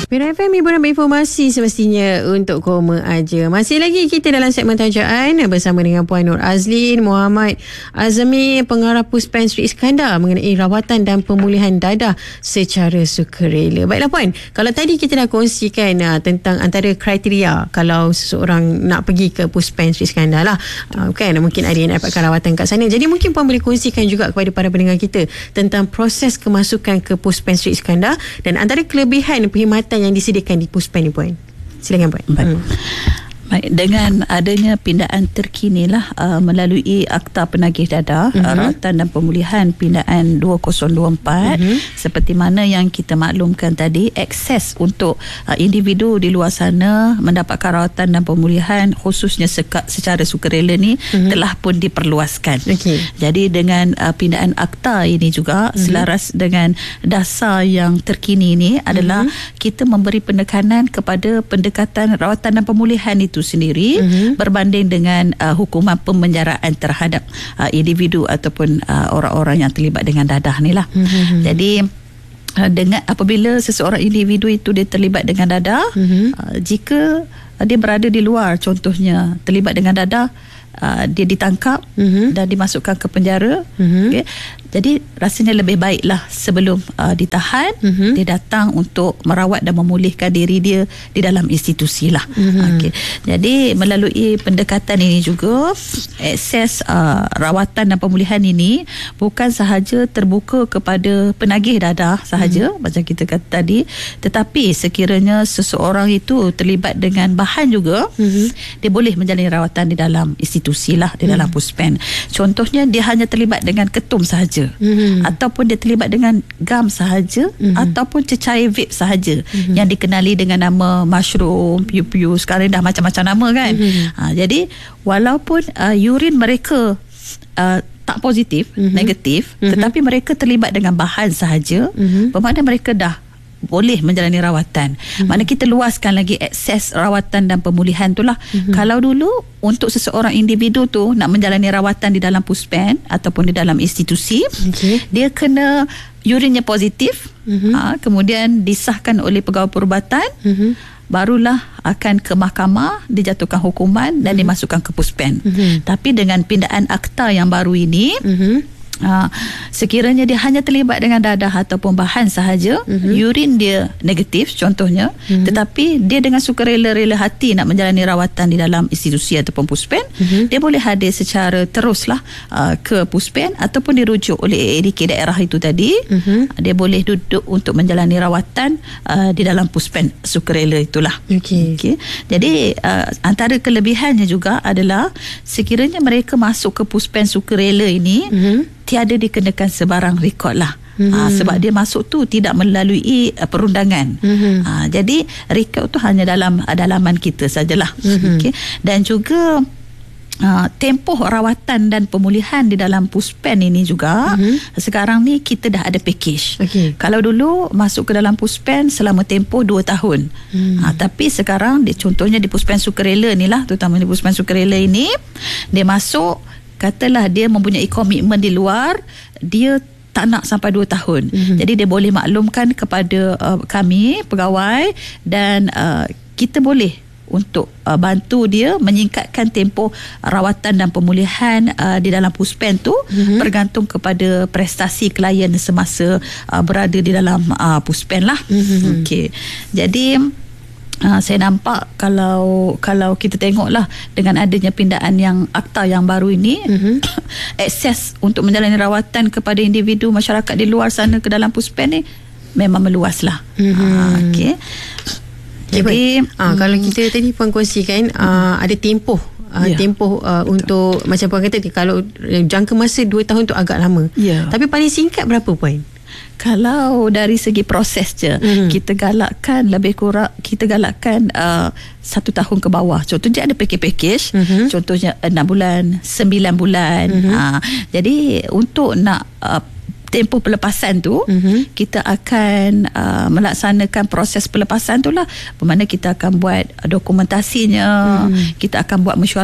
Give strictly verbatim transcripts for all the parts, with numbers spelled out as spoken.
Mira F M, hiburan berinformasi semestinya untuk koma aja. Masih lagi kita dalam segmen tajaan bersama dengan Puan Nur Azlin Muhammad Azmi, pengarah Puspen Sri Iskandar, mengenai rawatan dan pemulihan dadah secara sukarela. Baiklah Puan, kalau tadi kita dah kongsikan uh, tentang antara kriteria kalau seseorang nak pergi ke Puspen Sri Iskandar lah, uh, kan, mungkin ada yang dapatkan rawatan kat sana. Jadi mungkin Puan boleh kongsikan juga kepada para pendengar kita tentang proses kemasukan ke Puspen Sri Iskandar dan antara kelebihan perkhidmatan yang disediakan di Puspen ni Puan. Silakan Puan. Baik. Hmm. Baik, dengan adanya pindaan terkini lah uh, melalui Akta Penagih Dadah, uh-huh. Rawatan dan Pemulihan Pindaan dua ribu dua puluh empat, uh-huh. seperti mana yang kita maklumkan tadi, akses untuk uh, individu di luar sana mendapatkan rawatan dan pemulihan khususnya seka, secara sukarela ni, uh-huh. telah pun diperluaskan. Okay. Jadi dengan uh, pindaan akta ini juga, uh-huh. selaras dengan dasar yang terkini ini adalah, uh-huh. kita memberi penekanan kepada pendekatan rawatan dan pemulihan itu sendiri, uh-huh. berbanding dengan uh, hukuman pemenjaraan terhadap uh, individu ataupun uh, orang-orang yang terlibat dengan dadah ni lah. Uh-huh. Jadi uh, dengan apabila seseorang individu itu dia terlibat dengan dadah, uh-huh. uh, jika uh, dia berada di luar, contohnya terlibat dengan dadah, uh, dia ditangkap, uh-huh. dan dimasukkan ke penjara, uh-huh. okay. Jadi rasanya lebih baiklah sebelum uh, ditahan, uh-huh. dia datang untuk merawat dan memulihkan diri dia di dalam institusi lah. Uh-huh. Okay. Jadi melalui pendekatan ini juga, akses uh, rawatan dan pemulihan ini bukan sahaja terbuka kepada penagih dadah sahaja, uh-huh. macam kita kata tadi, tetapi sekiranya seseorang itu terlibat dengan bahan juga, uh-huh. dia boleh menjalani rawatan di dalam institusi lah, di dalam uh-huh. Puspen. Contohnya dia hanya terlibat dengan ketum sahaja, Mm-hmm. ataupun dia terlibat dengan gam sahaja, mm-hmm. ataupun cecair vape sahaja, mm-hmm. yang dikenali dengan nama mushroom, piu-piu, sekarang dah macam-macam nama kan. Mm-hmm. Ha, jadi walaupun uh, urin mereka uh, tak positif, mm-hmm. negatif, mm-hmm. tetapi mereka terlibat dengan bahan sahaja, mm-hmm. bermakna mereka dah boleh menjalani rawatan. Mm-hmm. Maknanya kita luaskan lagi akses rawatan dan pemulihan tu lah. Mm-hmm. Kalau dulu untuk seseorang individu tu nak menjalani rawatan di dalam Puspen ataupun di dalam institusi, okay. dia kena urinnya positif, mm-hmm. ha, kemudian disahkan oleh pegawai perubatan, mm-hmm. barulah akan ke mahkamah, dijatuhkan hukuman dan mm-hmm. dimasukkan ke Puspen. Mm-hmm. Tapi dengan pindaan akta yang baru ini, mm-hmm. Uh, sekiranya dia hanya terlibat dengan dadah ataupun bahan sahaja, mm-hmm. urin dia negatif contohnya, mm-hmm. tetapi dia dengan sukarela-rela hati nak menjalani rawatan di dalam institusi ataupun Puspen, mm-hmm. dia boleh hadir secara teruslah uh, ke Puspen ataupun dirujuk oleh A D K daerah itu tadi, mm-hmm. dia boleh duduk untuk menjalani rawatan uh, di dalam Puspen sukarela itulah. Okay. Okay. Jadi uh, antara kelebihannya juga adalah sekiranya mereka masuk ke Puspen sukarela ini, mm-hmm. tiada dikenakan sebarang rekod lah. Mm-hmm. Ha, sebab dia masuk tu tidak melalui uh, perundangan. Mm-hmm. Ha, jadi rekod tu hanya dalam uh, dalaman kita sajalah. Mm-hmm. Okay. Dan juga uh, tempoh rawatan dan pemulihan di dalam Puspen ini juga, mm-hmm. sekarang ni kita dah ada package. Okay. Kalau dulu masuk ke dalam Puspen selama tempoh dua tahun. Mm. Ha, tapi sekarang dia, contohnya di Puspen sukarela ni lah, terutama di Puspen sukarela ini, dia masuk, katalah dia mempunyai komitmen di luar, dia tak nak sampai dua tahun. Mm-hmm. Jadi dia boleh maklumkan kepada uh, kami pegawai, dan uh, kita boleh untuk uh, bantu dia menyingkatkan tempoh rawatan dan pemulihan uh, di dalam Puspen tu, mm-hmm. bergantung kepada prestasi klien semasa uh, berada di dalam uh, Puspen lah. Mm-hmm. Okey. Jadi Uh, saya nampak kalau kalau kita tengoklah dengan adanya pindaan yang akta yang baru ini, mm-hmm. akses untuk menjalani rawatan kepada individu masyarakat di luar sana ke dalam Puspen ni memang meluaslah. Mm-hmm. Uh, okay. Jadi uh, kalau kita tadi Puan kongsikan uh, ada tempoh Uh, yeah. tempoh uh, untuk macam Puan kata, kalau jangka masa dua tahun tu agak lama, yeah. tapi paling singkat berapa Puan? Kalau dari segi proses je, mm-hmm. kita galakkan lebih kurang, kita galakkan uh, satu tahun ke bawah. Contohnya ada package-package, mm-hmm. contohnya enam bulan, sembilan bulan. Mm-hmm. Uh, jadi untuk nak uh, tempoh pelepasan tu, mm-hmm. kita akan uh, melaksanakan proses pelepasan tu lah. Bermakna kita akan buat dokumentasinya, mm-hmm. kita akan buat mesyuarat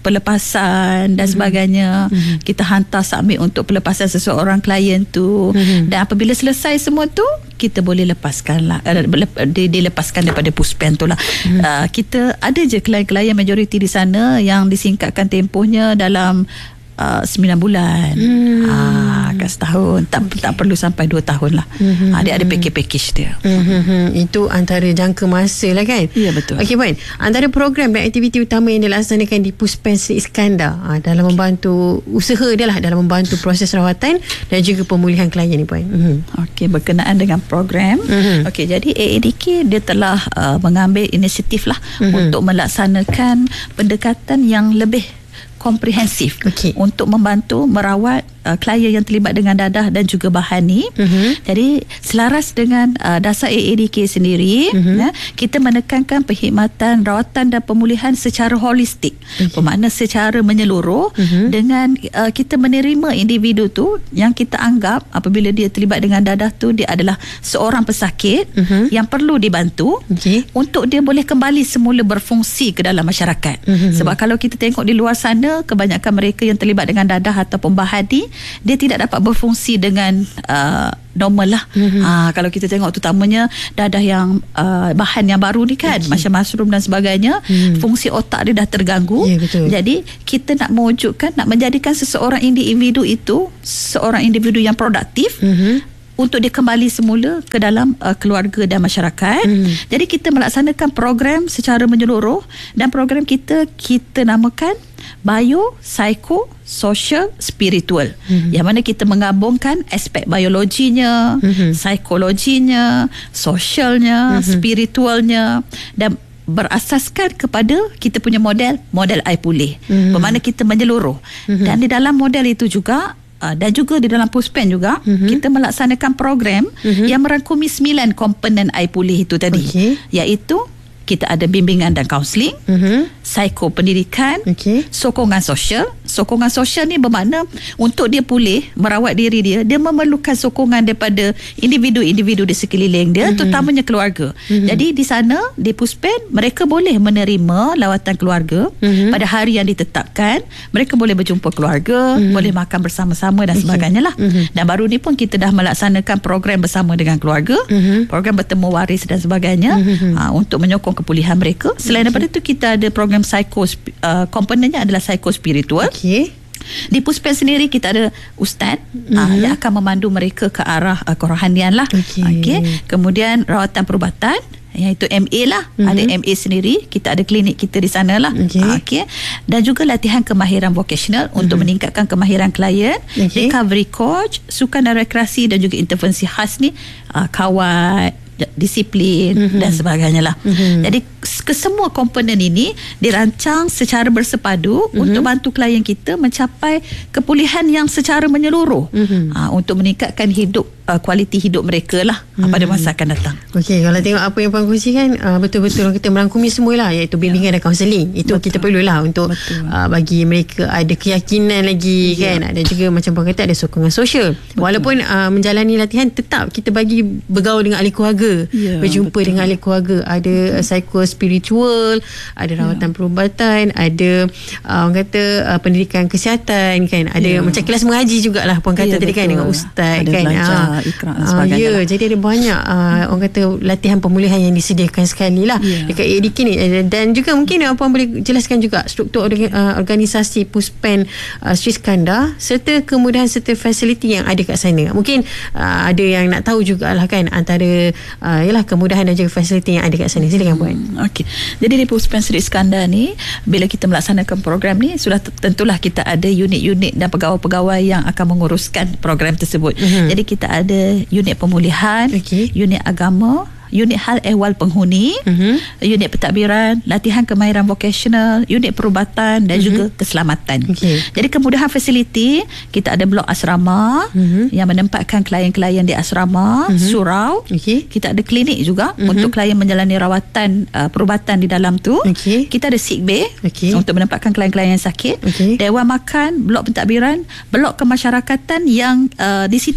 pelepasan dan mm-hmm. sebagainya. Mm-hmm. Kita hantar submit untuk pelepasan seseorang klien tu. Mm-hmm. Dan apabila selesai semua tu, kita boleh lepaskan lah, uh, dilepaskan daripada puspen tu lah. Mm-hmm. Uh, kita ada je klien-klien majoriti di sana yang disingkatkan tempohnya dalam Uh, sembilan bulan, hmm. ah, kat setahun, tak okay. tak perlu sampai dua tahun lah. Hmm. Ah, dia ada package-package dia. Hmm. Itu antara jangka masa lah kan. Ya, betul. Okey, Puan, antara program dan aktiviti utama yang dilaksanakan di Puspen Sri Iskandar ah, dalam okay. membantu usaha dia lah dalam membantu proses rawatan dan juga pemulihan klien ni, Puan. Hmm. Okey, berkenaan dengan program. Hmm. Okey, jadi A A D K dia telah uh, mengambil inisiatif lah hmm. untuk melaksanakan pendekatan yang lebih komprehensif okay. untuk membantu merawat uh, klien yang terlibat dengan dadah dan juga bahan ni. Uh-huh. Jadi selaras dengan uh, dasar A A D K sendiri, uh-huh. ya, kita menekankan perkhidmatan rawatan dan pemulihan secara holistik. Okay. Bermakna secara menyeluruh uh-huh. dengan uh, kita menerima individu tu yang kita anggap apabila dia terlibat dengan dadah tu dia adalah seorang pesakit uh-huh. yang perlu dibantu okay. untuk dia boleh kembali semula berfungsi ke dalam masyarakat. Uh-huh. Sebab kalau kita tengok di luar sana, kebanyakan mereka yang terlibat dengan dadah ataupun bahan ni, dia tidak dapat berfungsi dengan uh, normal lah. Mm-hmm. Uh, kalau kita tengok terutamanya dadah yang uh, bahan yang baru ni kan, okay. macam mushroom dan sebagainya, mm. fungsi otak dia dah terganggu. Yeah, betul. Jadi kita nak mewujudkan, nak menjadikan seseorang individu itu seorang individu yang produktif, mm-hmm. untuk dia kembali semula ke dalam uh, keluarga dan masyarakat. Mm. Jadi kita melaksanakan program secara menyeluruh dan program kita kita namakan bio, psiko, social, spiritual. Mm-hmm. Yang mana kita menggabungkan aspek biologinya, mm-hmm. psikologinya, sosialnya, mm-hmm. spiritualnya dan berasaskan kepada kita punya model, model I pulih. Mm-hmm. Bermakna kita menyeluruh. Mm-hmm. Dan di dalam model itu juga Uh, dan juga di dalam Puspen juga mm-hmm. kita melaksanakan program mm-hmm. yang merangkumi sembilan komponen I pulih itu tadi, okay. iaitu kita ada bimbingan dan kaunseling, mm-hmm. psiko pendidikan, okay. sokongan sosial. Sokongan sosial ni bermakna untuk dia pulih, merawat diri dia, dia memerlukan sokongan daripada individu-individu di sekeliling dia, mm-hmm. terutamanya keluarga. Mm-hmm. Jadi di sana, di Puspen, mereka boleh menerima lawatan keluarga mm-hmm. pada hari yang ditetapkan. Mereka boleh berjumpa keluarga, mm-hmm. boleh makan bersama-sama dan okay. sebagainya lah. Mm-hmm. Dan baru ni pun kita dah melaksanakan program bersama dengan keluarga, mm-hmm. program bertemu waris dan sebagainya, mm-hmm. uh, untuk menyokong kepulihan mereka. Selain okay. daripada itu, kita ada program psiko, uh, komponennya adalah psiko-spiritual. Okay. Di Puspen sendiri kita ada ustaz mm-hmm. uh, yang akan memandu mereka ke arah uh, kerohanian lah. Okay. Okay. Kemudian rawatan perubatan, iaitu M A lah, mm-hmm. ada M A sendiri, kita ada klinik kita di sana lah. Okay. Uh, okay. Dan juga latihan kemahiran vocational mm-hmm. untuk meningkatkan kemahiran klien, okay. recovery coach, sukan dan rekreasi dan juga intervensi khas ni, uh, kawat, disiplin mm-hmm. dan sebagainya lah. Mm-hmm. Jadi kesemua komponen ini dirancang secara bersepadu mm-hmm. untuk bantu klien kita mencapai kepulihan yang secara menyeluruh, mm-hmm. uh, untuk meningkatkan hidup, uh, kualiti hidup mereka lah mm-hmm. pada masa akan datang. Okey, kalau tengok apa yang Puan kongsikan, uh, betul-betul kita merangkumi semua lah, iaitu bimbingan ya. dan kaunseling. Itu betul. Kita perlulah untuk uh, bagi mereka ada keyakinan lagi, ya. kan. Ada juga macam Puan kata, ada sokongan sosial. Betul. Walaupun uh, menjalani latihan, tetap kita bagi bergaul dengan ahli keluarga. Ya, berjumpa betul. dengan ahli keluarga, ada uh, psiko spiritual, ada rawatan ya. perubatan, ada uh, orang kata uh, pendidikan kesihatan kan, ada ya. macam kelas mengaji jugalah Puan kata ya, tadi betul. kan, dengan ustaz ada kan, belajar, uh, ikrar dan sebagainya. Uh, ya, lah. Jadi ada banyak uh, orang kata latihan pemulihan yang disediakan sekali lah ya. dekat A A D K ni. Dan juga mungkin uh, Puan boleh jelaskan juga struktur orga, uh, organisasi Puspen uh, Sri Iskandar serta kemudahan serta fasiliti yang ada kat sana. Mungkin uh, ada yang nak tahu jugalah kan, antara Uh, yalah kemudahan dan juga fasiliti yang ada kat sana. Silakan Puan. Hmm, Okey. Jadi di Puspen Sri Iskandar ni, bila kita melaksanakan program ni, sudah tentulah kita ada unit-unit dan pegawai-pegawai yang akan menguruskan program tersebut. Mm-hmm. Jadi kita ada unit pemulihan, okay. unit agama, unit hal ehwal penghuni, uh-huh. unit pentadbiran, latihan kemahiran vocational, unit perubatan dan uh-huh. juga keselamatan. Okay. Jadi kemudahan fasiliti, kita ada blok asrama uh-huh. yang menempatkan klien-klien di asrama, uh-huh. surau. Okay. Kita ada klinik juga uh-huh. untuk klien menjalani rawatan uh, perubatan di dalam tu. Okay. Kita ada sick bay okay. untuk menempatkan klien-klien yang sakit. Okay. Dewan makan, blok pentadbiran, blok kemasyarakatan yang uh, di situ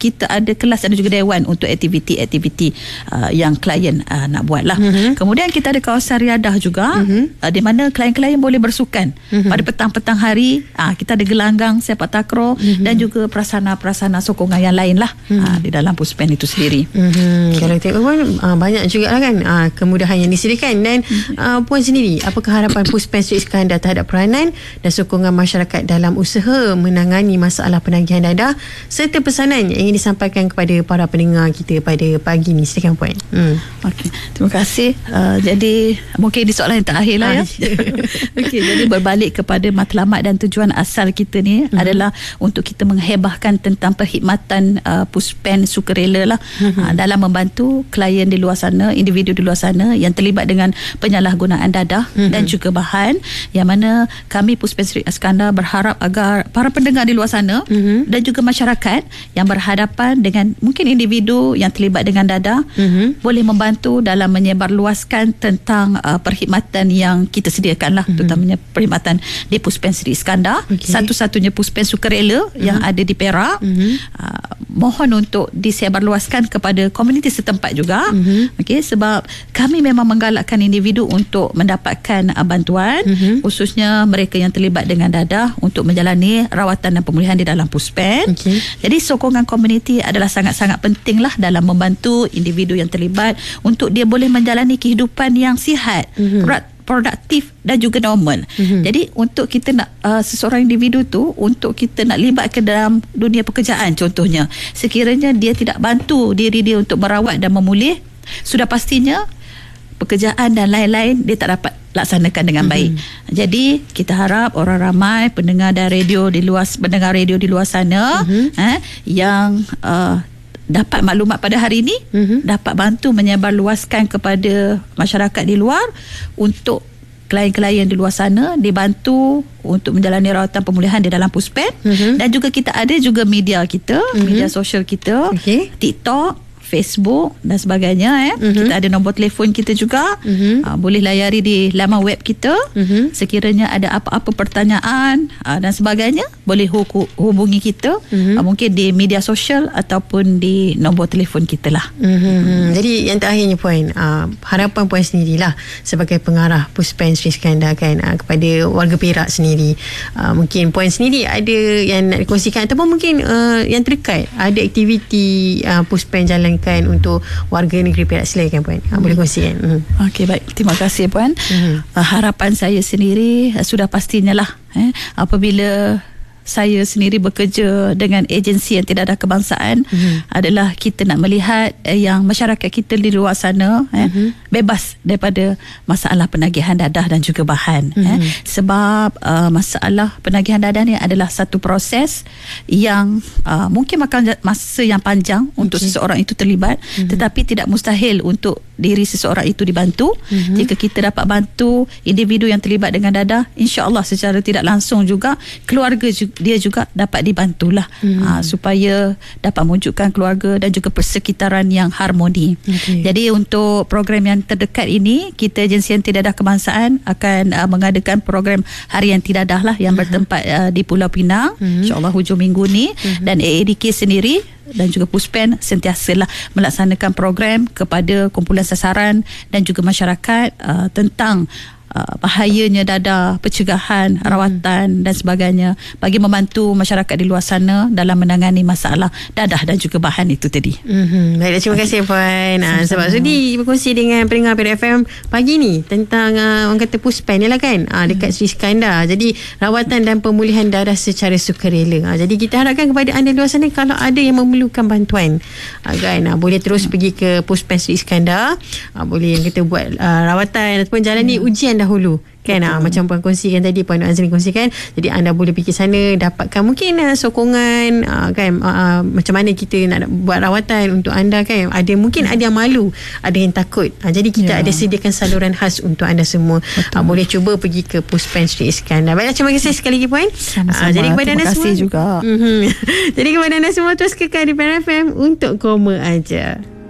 kita ada kelas dan juga dewan untuk aktiviti-aktiviti uh, yang klien uh, nak buat lah. Mm-hmm. Kemudian kita ada kawasan riadah juga, mm-hmm. uh, di mana klien-klien boleh bersukan. Mm-hmm. Pada petang-petang hari uh, kita ada gelanggang, sepak takraw, mm-hmm. dan juga prasana-prasana sokongan yang lain lah, mm-hmm. uh, di dalam Puspen itu sendiri. Mm-hmm. Kalau tengok pun uh, banyak juga lah kan uh, kemudahan yang disediakan. Dan mm-hmm. uh, Puan sendiri, apakah harapan Puspen Sri Iskandar terhadap peranan dan sokongan masyarakat dalam usaha menangani masalah penagihan dadah, serta pesanan yang ingin disampaikan kepada para pendengar kita pada pagi ni? Silakan Puan. Hmm. Okey, terima kasih. Uh, jadi mungkin di soalan yang terakhir lah ya. Okey, jadi berbalik kepada matlamat dan tujuan asal kita ni, hmm. adalah untuk kita menghebahkan tentang perkhidmatan uh, Puspen sukarela lah, hmm. uh, dalam membantu klien di luar sana, individu di luar sana yang terlibat dengan penyalahgunaan dadah, hmm. dan juga bahan, yang mana kami Puspen Sri Iskandar berharap agar para pendengar di luar sana, mm-hmm. dan juga masyarakat yang berhadapan dengan mungkin individu yang terlibat dengan dadah, mm-hmm. boleh membantu dalam menyebarluaskan tentang uh, perkhidmatan yang kita sediakan lah, mm-hmm. terutamanya perkhidmatan di Puspen Sri Iskandar, okay. satu-satunya Puspen sukarela, mm-hmm. yang ada di Perak. Mm-hmm. uh, mohon untuk disebarluaskan kepada komuniti setempat juga, mm-hmm. okay, sebab kami memang menggalakkan individu untuk mendapatkan uh, bantuan, mm-hmm. khususnya mereka yang terlibat dengan dadah untuk menjalani rawatan dan pemulihan di dalam Puspen. Okay. Jadi sokongan komuniti adalah sangat-sangat pentinglah dalam membantu individu yang terlibat untuk dia boleh menjalani kehidupan yang sihat, mm-hmm. produktif dan juga normal. Mm-hmm. Jadi untuk kita nak uh, seseorang individu tu, untuk kita nak libat ke dalam dunia pekerjaan contohnya, sekiranya dia tidak bantu diri dia untuk merawat dan memulih, sudah pastinya pekerjaan dan lain-lain dia tak dapat laksanakan dengan baik. Mm-hmm. Jadi kita harap orang ramai pendengar dan radio di luar pendengar radio di luar sana, mm-hmm. eh, yang uh, dapat maklumat pada hari ini, mm-hmm. dapat bantu menyebarluaskan kepada masyarakat di luar, untuk klien-klien di luar sana dibantu untuk menjalani rawatan pemulihan di dalam Puspen. Mm-hmm. Dan juga kita ada juga media kita, mm-hmm. media sosial kita, okay. TikTok, Facebook dan sebagainya, eh. Mm-hmm. Kita ada nombor telefon kita juga, mm-hmm. uh, boleh layari di laman web kita, mm-hmm. sekiranya ada apa-apa pertanyaan uh, dan sebagainya, boleh hu- hubungi kita, mm-hmm. uh, mungkin di media sosial ataupun di nombor telefon kita lah. Mm-hmm. Mm-hmm. Jadi yang terakhirnya Puan, uh, harapan Puan sendirilah sebagai pengarah Puspen Sri Iskandar kan, uh, kepada warga Perak sendiri, uh, mungkin Puan sendiri ada yang nak dikongsikan, ataupun mungkin uh, yang terdekat ada aktiviti uh, Puspen jalan untuk warga negeri Perak. Silakan Puan, ha, boleh kongsikan. Hmm. Okey, baik, terima kasih Puan. Hmm. Uh, harapan saya sendiri uh, sudah pastinya lah, eh, apabila saya sendiri bekerja dengan agensi yang tidak ada kebangsaan, mm-hmm. adalah kita nak melihat eh, yang masyarakat kita di luar sana, eh, mm-hmm. bebas daripada masalah penagihan dadah dan juga bahan, mm-hmm. eh. Sebab uh, masalah penagihan dadah ni adalah satu proses yang uh, mungkin makan masa yang panjang untuk okay. seseorang itu terlibat, mm-hmm. tetapi tidak mustahil untuk diri seseorang itu dibantu. Mm-hmm. Jika kita dapat bantu individu yang terlibat dengan dadah, insya-Allah secara tidak langsung juga keluarga juga, dia juga dapat dibantulah, hmm. uh, supaya dapat mewujudkan keluarga dan juga persekitaran yang harmoni. Okay. Jadi untuk program yang terdekat ini, kita agensi yang tidak ada kebangsaan akan uh, mengadakan program harian tidak dah lah yang uh-huh. bertempat uh, di Pulau Pinang, uh-huh. insya-Allah hujung minggu ni, uh-huh. dan A A D K sendiri dan juga Puspen sentiasalah melaksanakan program kepada kumpulan sasaran dan juga masyarakat uh, tentang Uh, bahayanya dadah, pencegahan, rawatan hmm. dan sebagainya, bagi membantu masyarakat di luar sana dalam menangani masalah dadah dan juga bahan itu tadi. Mm-hmm. Baiklah, terima kasih Puan, uh, sebab sudi berkongsi dengan pendengar Perak F M pagi ni tentang uh, orang kata Puspen ni lah kan, uh, dekat hmm. Sri Iskandar. Jadi rawatan dan pemulihan dadah secara sukarela. Uh, jadi kita harapkan kepada anda di luar sana, kalau ada yang memerlukan bantuan, uh, kan, uh, boleh terus hmm. pergi ke Puspen Sri Iskandar, uh, boleh yang kita buat uh, rawatan ataupun jalani hmm. ujian dahulu kan, ah, macam Puan kongsikan tadi, Puan Azrin kongsikan. Jadi anda boleh pergi sana, dapatkan mungkin uh, sokongan, uh, kan, uh, macam mana kita nak buat rawatan untuk anda kan. Ada mungkin ada yang malu, ada yang takut, uh, jadi kita ya. ada sediakan saluran khas untuk anda semua. Uh, boleh cuba pergi ke Puspen Sri Iskandar. Baiklah, terima kasih sekali lagi Puan. Sama-sama. Uh, jadi kepada terima anda kasih semua juga. Mm-hmm. Jadi kepada anda semua, terus kekal di Perak F M untuk Koma Aja.